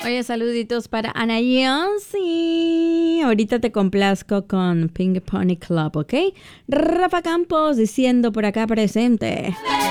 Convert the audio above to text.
Oye, saluditos para Ana Yancy. Ahorita te complazco con Pink Pony Club, ¿ok? Rafa Campos diciendo por acá presente.